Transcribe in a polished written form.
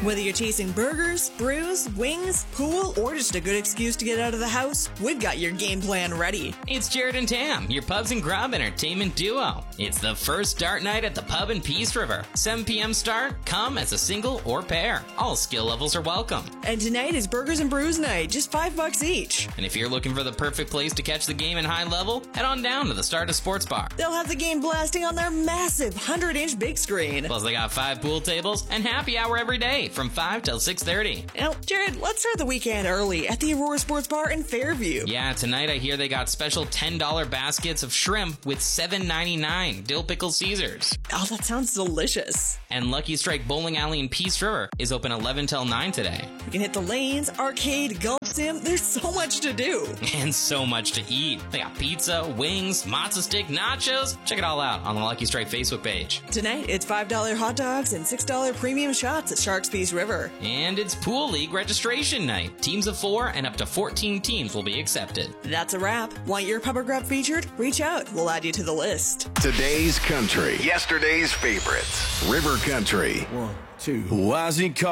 Whether you're chasing burgers, brews, wings, pool, or just a good excuse to get out of the house, we've got your game plan ready. It's Jared and Tam, your Pubs and Grub entertainment duo. It's the first dart night at the Pub in Peace River. 7 p.m. start. Come as a single or pair. All skill levels are welcome. And tonight is Burgers and Brews night, just $5 each. And if you're looking for the perfect place to catch the game in high level, head on down to the Stardust Sports Bar. They'll have the game blasting on their massive 100-inch big screen. Plus, they got 5 pool tables and happy hour every day from 5 till 6:30. Now, Jared, let's start the weekend early at the Aurora Sports Bar in Fairview. Yeah, tonight I hear they got special $10 baskets of shrimp with $7.99 dill pickle Caesars. Oh, that sounds delicious. And Lucky Strike Bowling Alley in Peace River is open 11 till 9 today. You can hit the lanes, arcade, golf sim. There's so much to do. And so much to eat. They got pizza, wings, matzo stick, nachos. Check it all out on the Lucky Strike Facebook page. Tonight, it's $5 hot dogs and $6 premium shots at Sharks Peace River. And it's Pool League registration night. Teams of 4 and up to 14 teams will be accepted. That's a wrap. Want your Pub or Grub featured? Reach out. We'll add you to the list. Today's country. Yesterday's favorites. River Country. 1, 2. Wazzy